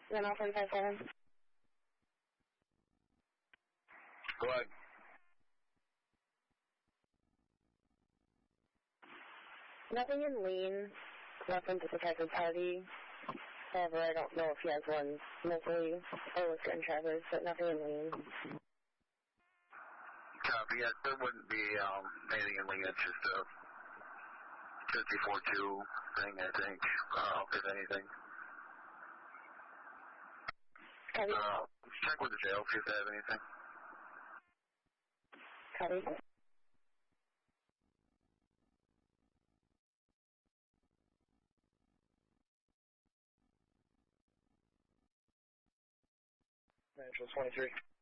Then off 157. Go ahead. Nothing in lean. Reference to protected party. However, I don't know if he has one locally or with Grand Traverse, but nothing in lean. Copy. Yeah, there wouldn't be anything in lean. It's just a 54-2 thing, I think, if anything. Check with the jail, see if they have anything. Copy. Natural 23.